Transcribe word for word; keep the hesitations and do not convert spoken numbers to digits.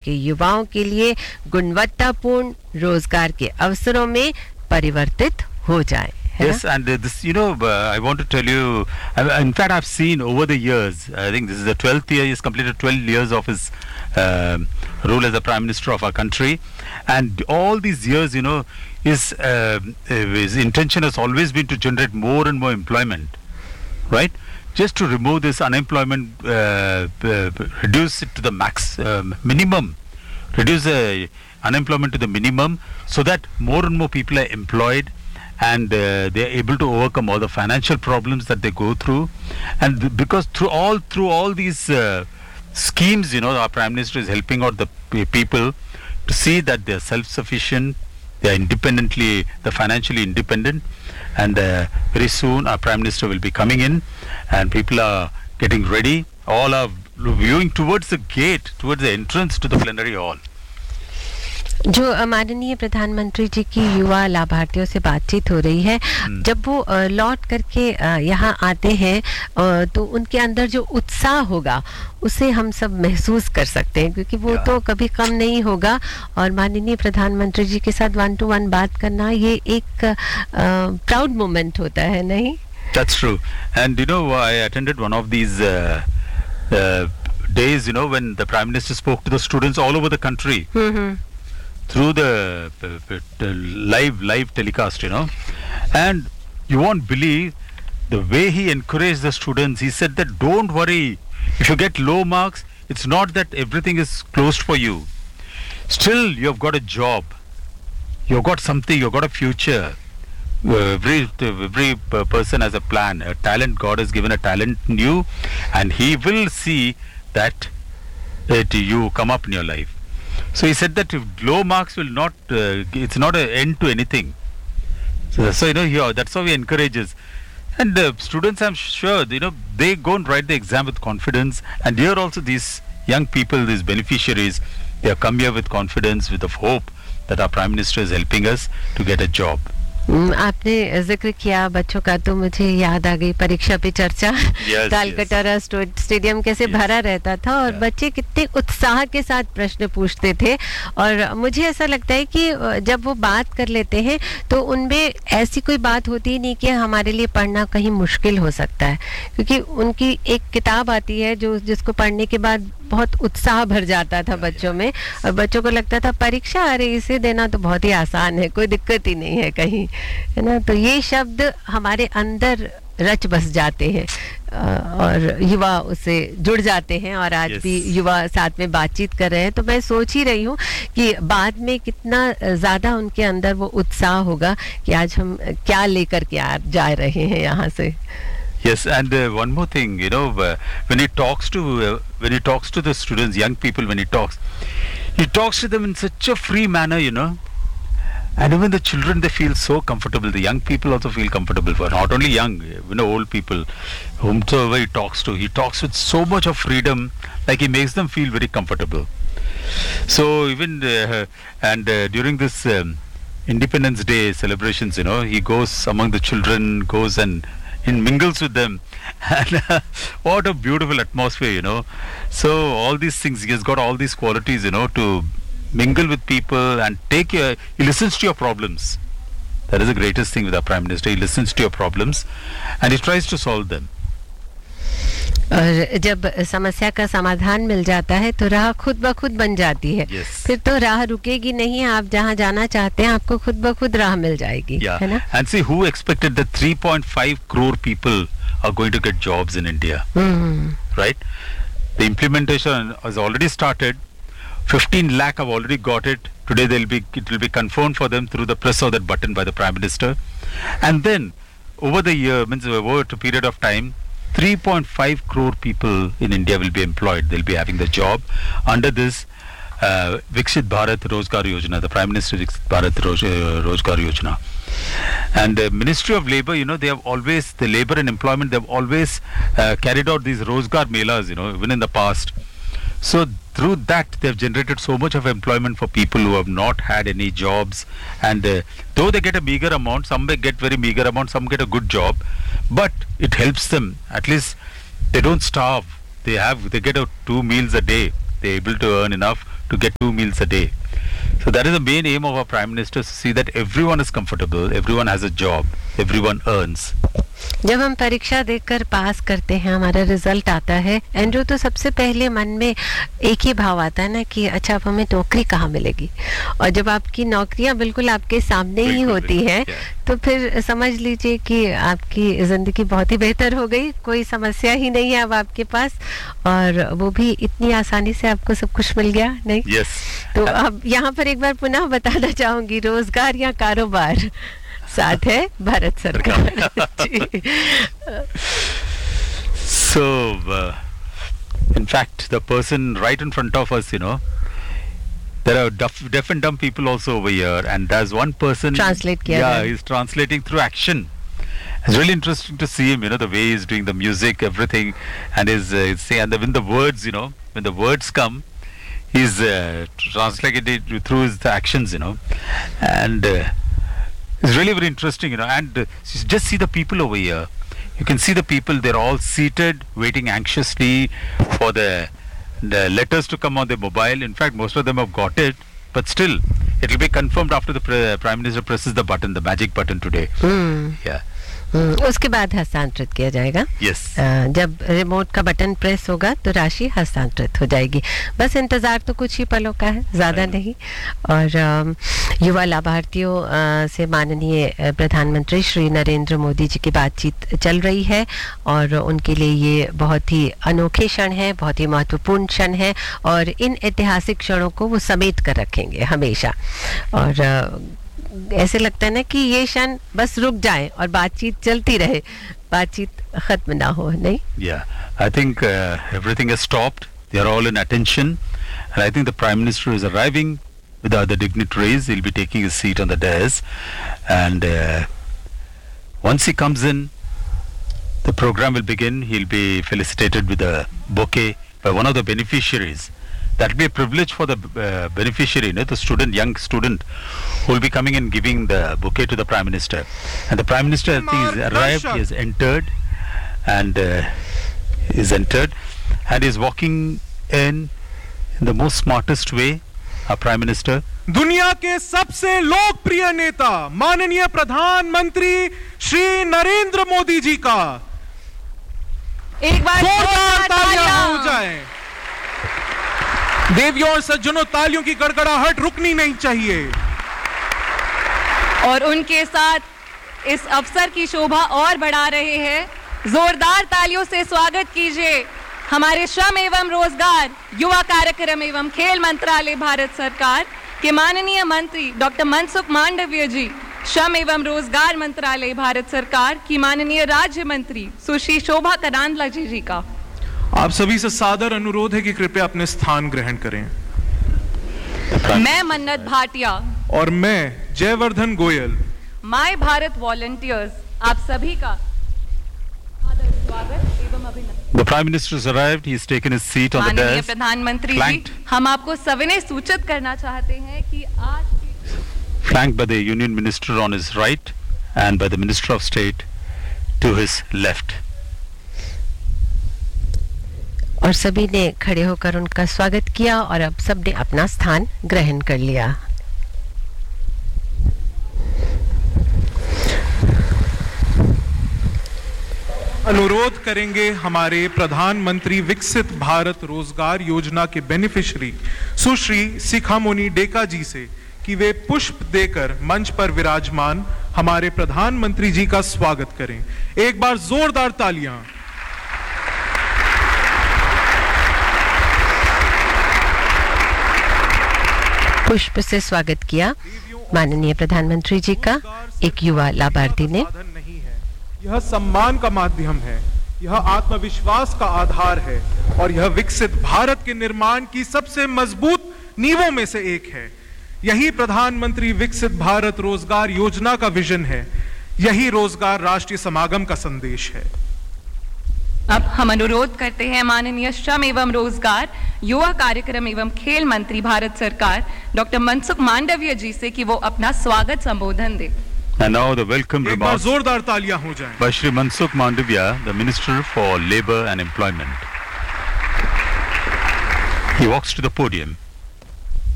के युवाओं के लिए गुणवत्तापूर्ण रोजगार के अवसरों में परिवर्तित हो जाए. Yes, and uh, this, you know, uh, I want to tell you, I, in fact, I've seen over the years, I think this is the twelfth year, he's completed twelve years of his uh, role as the Prime Minister of our country. And all these years, you know, his, uh, his intention has always been to generate more and more employment, right? Just to remove this unemployment, uh, uh, reduce it to the max, um, minimum, reduce the unemployment to the minimum so that more and more people are employed. And uh, they are able to overcome all the financial problems that they go through, and th- because through all through all these uh, schemes, you know, our Prime Minister is helping out the p- people to see that they are self-sufficient, they are independently, they are financially independent, and uh, very soon our Prime Minister will be coming in, and people are getting ready. All are viewing towards the gate, towards the entrance to the plenary hall. जो माननीय प्रधानमंत्री जी की युवा लाभार्थियों से बातचीत हो रही है, जब वो लौट करके यहाँ आते हैं तो उनके अंदर जो उत्साह होगा उसे हम सब महसूस कर सकते हैं, क्योंकि वो तो कभी कम नहीं होगा. और माननीय प्रधानमंत्री जी के साथ वन टू वन बात करना ये एक प्राउड मोमेंट होता है, नहीं? That's true. And you know, I attended one of these uh, uh, days, you know, when the Prime Minister spoke to the students all over the country. Mm-hmm. Through the, uh, the live live telecast, you know, and you won't believe the way he encouraged the students. He said that don't worry, if you get low marks, it's not that everything is closed for you. Still, you have got a job, you've got something, you've got a future. Uh, every every person has a plan, a talent. God has given a talent in you, and He will see that that you come up in your life. So he said that low marks will not, uh, it's not an end to anything. So, so you know, here, that's how he encourages. And uh, students, I'm sure, you know, they go and write the exam with confidence. And here also these young people, these beneficiaries, they have come here with confidence, with the hope that our Prime Minister is helping us to get a job. आपने जिक्र किया बच्चों का, तो मुझे याद आ गई परीक्षा पे चर्चा. कालकटोरा स्टेडियम कैसे भरा रहता था और बच्चे कितने उत्साह के साथ प्रश्न पूछते थे. और मुझे ऐसा लगता है कि जब वो बात कर लेते हैं तो उनमें ऐसी कोई बात होती ही नहीं कि हमारे लिए पढ़ना कहीं मुश्किल हो सकता है, क्योंकि उनकी एक किताब आती है जो जिसको पढ़ने के बाद बहुत उत्साह भर जाता था बच्चों में, और बच्चों को लगता था परीक्षा, अरे इसे देना तो बहुत ही आसान है, कोई दिक्कत ही नहीं है कहीं, है ना. तो ये शब्द हमारे अंदर रच बस जाते हैं और युवा उससे जुड़ जाते हैं. और आज yes. भी युवा साथ में बातचीत कर रहे हैं, तो मैं सोच ही रही हूँ कि बाद में कितना ज़्यादा उनके अंदर वो उत्साह होगा कि आज हम क्या लेकर के आ जा रहे हैं यहाँ से. Yes, and uh, one more thing, you know, uh, when he talks to uh, when he talks to the students, young people, when he talks, he talks to them in such a free manner, you know. And even the children, they feel so comfortable. The young people also feel comfortable. For not only young, you know, old people, whomsoever he talks to, he talks with so much of freedom, like he makes them feel very comfortable. So even uh, and uh, during this um, Independence Day celebrations, you know, he goes among the children, goes and and mingles with them, and uh, what a beautiful atmosphere, you know. So all these things, he has got all these qualities, you know, to mingle with people and take your, he listens to your problems. That is the greatest thing with our Prime Minister. He listens to your problems and he tries to solve them. और जब समस्या का समाधान मिल जाता है तो राह खुद ब खुद बन जाती है. yes. फिर तो राह रुकेगी नहीं, आप जहाँ जाना चाहते हैं आपको खुद ब खुद राह मिल जाएगी. yeah. है ना? And see, who expected that three point five crore people are going to get jobs in India? mm. Right? The implementation has already started. fifteen lakh have already got it. Today they'll be it will be confirmed for them through the press of that button by the Prime Minister. And then over the year, means over a period of time, three point five crore people in India will be employed. They'll be having the job under this uh, Viksit Bharat Rozgar Yojana, the Prime Minister Viksit Bharat Roz, uh, Rozgar Yojana. And the Ministry of Labour, you know, they have always, the Labour and Employment, they have always uh, carried out these Rozgar Melas, you know, even in the past. So through that, they have generated so much of employment for people who have not had any jobs. And uh, though they get a meager amount, some may get very meager amount, some get a good job, but it helps them. At least they don't starve. They have, they get a two meals a day. they're able to earn enough to get two meals a day. So that is the main aim of our Prime Minister, to see that everyone is comfortable, everyone has a job, everyone earns. जब हम परीक्षा देकर पास करते हैं, हमारा result आता है, Andrew, तो सबसे पहले मन में एक ही भाव आता है ना कि अच्छा अब हमें नौकरी कहाँ मिलेगी. और जब आपकी नौकरियां बिल्कुल आपके सामने ही होती हैं, तो फिर समझ लीजिए कि आपकी जिंदगी बहुत ही बेहतर हो गई. कोई समस्या ही नहीं है अब आपके पास, और वो भी इतनी आसानी से आपको सब कुछ मिल गया. नहीं? yes. तो अब यहाँ पर एक बार पुनः बताना चाहूंगी, रोजगार या कारोबार, साथ है भारत सरकार. So, uh, in fact, the person right in front of us, you know, there are deaf, deaf and dumb people also over here, and there's one person. Translate kiya Yeah, hai. he's translating through action. It's really interesting to see him, you know, the way he's doing the music, everything, and his, uh, his say, and the, when the words, you know, when the words come, he's uh, translating it through his the actions, you know, and. Uh, It's really very interesting, you know, and uh, just see the people over here. You can see the people, they're all seated, waiting anxiously for the, the letters to come on their mobile. In fact, most of them have got it, but still, it will be confirmed after the pre- Prime Minister presses the button, the magic button today. Mm. Yeah. उसके बाद हस्तांतरित किया जाएगा. yes. जब remote का button press होगा तो राशि हस्तांतरित हो जाएगी. बस इंतजार तो कुछ ही पलों का है, ज़्यादा नहीं. और युवा लाभार्थियों से माननीय प्रधानमंत्री श्री नरेंद्र मोदी जी की बातचीत चल रही है, और उनके लिए ये बहुत ही अनोखे क्षण है, बहुत ही महत्वपूर्ण क्षण है, और इन ऐतिहासिक क्षणों को वो समेट कर रखेंगे हमेशा. और ऐसे लगता है ना कि ये क्षण बस रुक जाए और बातचीत चलती रहे, बातचीत खत्म ना हो. नहीं? Yeah, I think uh, everything has stopped. They are all in attention, and I think the Prime Minister is arriving with the other dignitaries. He'll be taking his seat on the dais, and uh, once he comes in, the program will begin. He'll be felicitated with a bouquet by one of the beneficiaries. That will be a privilege for the uh, beneficiary, you know, the student, young student, who will be coming and giving the bouquet to the Prime Minister. And the Prime Minister, I think, is arrived, he has entered, and uh, is entered, and is walking in in the most smartest way, our Prime Minister. दुनिया के सबसे लोकप्रिय नेता माननीय प्रधानमंत्री श्री नरेंद्र मोदी जी का एक बार जोरदार तालियां हो जाएं. देवियों और सज्जनों, तालियों की गड़गड़ाहट रुकनी नहीं चाहिए. और उनके साथ इस अवसर की शोभा और बढ़ा रहे हैं. जोरदार तालियों से स्वागत कीजिए हमारे श्रम एवं रोजगार, युवा कार्यक्रम एवं खेल मंत्रालय भारत सरकार के माननीय मंत्री डॉक्टर मनसुख मांडविया जी, श्रम एवं रोजगार मंत्रालय भारत सरकार की माननीय राज्य मंत्री सुश्री शोभा करांदलाजे जी का. आप सभी से सादर अनुरोध है कि कृपया अपने स्थान ग्रहण करें. मैं मन्नत भाटिया और मैं जयवर्धन गोयल, माय भारत वॉलंटियर्स, आप सभी का आदर स्वागत एवं अभिनंदन. The Prime Minister has arrived. He has taken his seat on the माननीय dais. प्रधानमंत्री जी, हम आपको सविनय सूचित करना चाहते हैं कि आज Flanked by the Union Minister on his right and by the Minister of State to his left. और सभी ने खड़े होकर उनका स्वागत किया, और अब सबने अपना स्थान ग्रहण कर लिया. अनुरोध करेंगे हमारे प्रधानमंत्री विकसित भारत रोजगार योजना के बेनिफिशियरी सुश्री शिखामणि डेका जी से कि वे पुष्प देकर मंच पर विराजमान हमारे प्रधानमंत्री जी का स्वागत करें. एक बार जोरदार तालियां. पुष्प से स्वागत किया माननीय प्रधानमंत्री जी का एक युवा लाभार्थी ने. यह सम्मान का माध्यम है, यह आत्मविश्वास का आधार है, और यह विकसित भारत के निर्माण की सबसे मजबूत नींवों में से एक है. यही प्रधानमंत्री विकसित भारत रोजगार योजना का विजन है. यही रोजगार राष्ट्रीय समागम का संदेश है. अब हम अनुरोध करते हैं माननीय श्रम एवं रोजगार, युवा कार्यक्रम एवं खेल मंत्री भारत सरकार डॉक्टर मनसुख मांडविया जी से कि वो अपना स्वागत संबोधन दे. And now the welcome एक बार remarks जोरदार तालियां हो जाएं. by Shri Mansukh Mandavia, the Minister for Labour and Employment. He walks to the podium